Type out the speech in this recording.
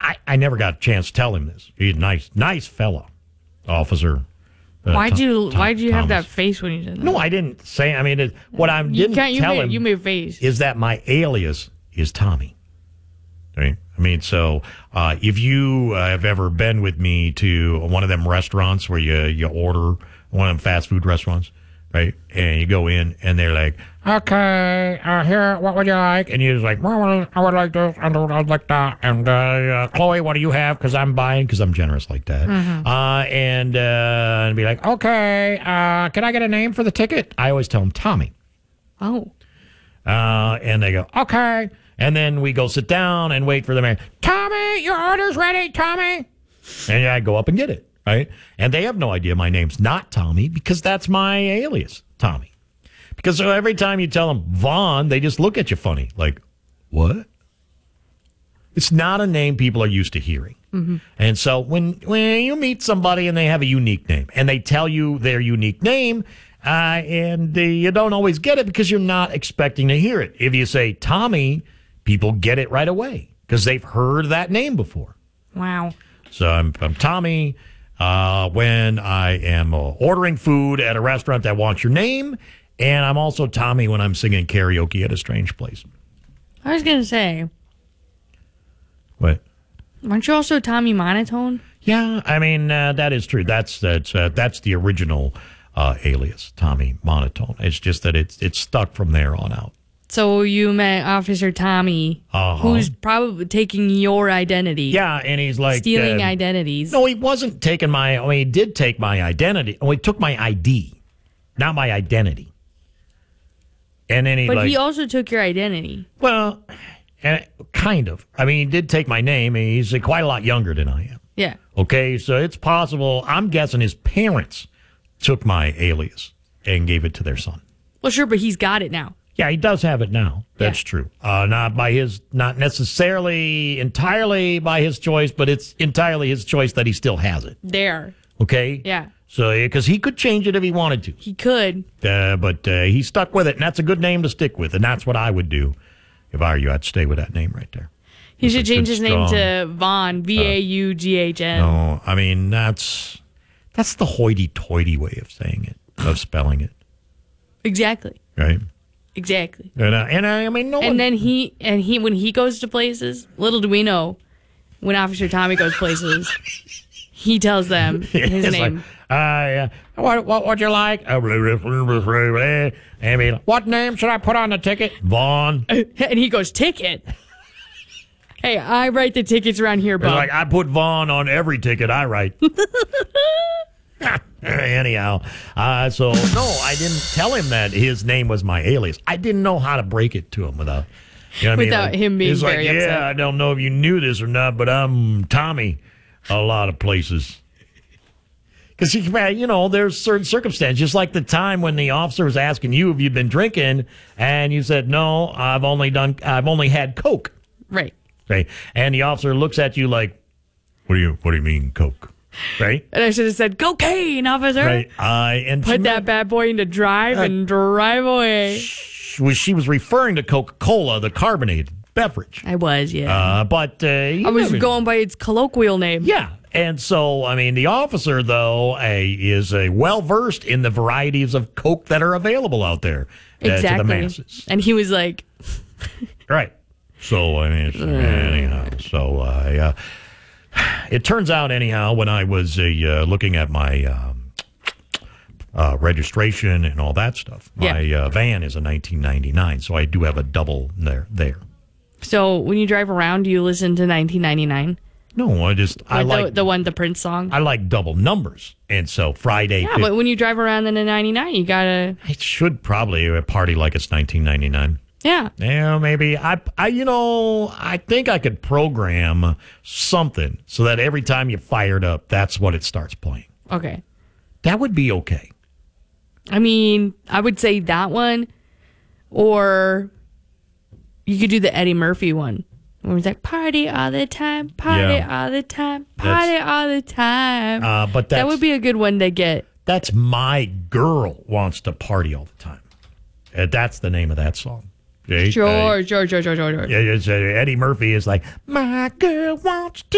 I never got a chance to tell him this. He's a nice fellow, officer. Why'd you have that Thomas. face when you said that? No, I didn't say. I mean, what I didn't tell him you made a face. is that my alias is Tommy. Right? I mean, so if you have ever been with me to one of them restaurants where you order one of them fast food restaurants, right? And you go in and they're like, okay, here, what would you like? And you're just like, well, I would like this, and I'd like that. And Chloe, what do you have? Because I'm buying, because I'm generous like that. Mm-hmm. And be like, okay, can I get a name for the ticket? I always tell them Tommy. Oh. And they go, okay. And then we go sit down and wait for the man. Tommy, your order's ready, Tommy. And I go up and get it. Right? And they have no idea my name's not Tommy because that's my alias, Tommy. Because so every time you tell them Vaughn, they just look at you funny. Like, what? It's not a name people are used to hearing. Mm-hmm. And so when you meet somebody and they have a unique name and they tell you their unique name, and you don't always get it because you're not expecting to hear it. If you say Tommy, people get it right away because they've heard that name before. Wow. So I'm Tommy. When I am ordering food at a restaurant that wants your name, and I'm also Tommy when I'm singing karaoke at a strange place. I was going to say. What? Aren't you also Tommy Monotone? Yeah, I mean, that is true. That's the original alias, Tommy Monotone. It's just that it's stuck from there on out. So you met Officer Tommy, who's probably taking your identity. Yeah, and he's like... stealing identities. No, he wasn't taking he did take my identity. Oh, he took my ID, not my identity. And then he also took your identity. Well, kind of. I mean, he did take my name. He's quite a lot younger than I am. Yeah. Okay, so it's possible. I'm guessing his parents took my alias and gave it to their son. Well, sure, but he's got it now. Yeah, he does have it now. That's true. Not necessarily entirely by his choice, but it's entirely his choice that he still has it. There. Okay? Yeah. So, because he could change it if he wanted to. He could. But he stuck with it, and that's a good name to stick with, and that's what I would do if I were you. I'd stay with that name right there. He should change his name to Vaughn, Vaughn. No, I mean, that's the hoity-toity way of saying it, of spelling it. Exactly. Right? Exactly. And I mean, no. And then he when he goes to places, little do we know, when Officer Tommy goes places, he tells them his name. Like, what would you like? I mean, what name should I put on the ticket? Vaughn. And he goes, ticket? Hey, I write the tickets around here, Bob. It's like, I put Vaughn on every ticket I write. Anyhow, so no, I didn't tell him that his name was my alias. I didn't know how to break it to him without, without him being he's very like, upset. Yeah, I don't know if you knew this or not, but I'm Tommy a lot of places. Because there's certain circumstances, just like the time when the officer was asking you if you'd been drinking, and you said no, I've only had Coke. Right. Okay, and the officer looks at you like, what do you mean Coke? Right? And I should have said, cocaine, officer. Right. And put that bad boy into drive and drive away. She was referring to Coca-Cola, the carbonated beverage. I was, yeah. But I was going by its colloquial name. Yeah. And so, I mean, the officer, though, is well-versed in the varieties of Coke that are available out there to the masses. And he was like... Right. So, I mean, anyhow, so... It turns out, anyhow, when I was looking at my registration and all that stuff, my van is a 1999, so I do have a double there. So when you drive around, do you listen to 1999? No, I like the Prince song. I like double numbers, and so Friday. Yeah, but when you drive around in a 99, you gotta. I should probably party like it's 1999. Yeah. Yeah, maybe. I think I could program something so that every time you fired up, that's what it starts playing. Okay. That would be okay. I mean, I would say that one, or you could do the Eddie Murphy one. Where it's like, party all the time, party all the time, party all the time. But that would be a good one to get. That's My Girl Wants to Party All the Time. That's the name of that song. Sure. Yeah, Eddie Murphy is like, my girl wants to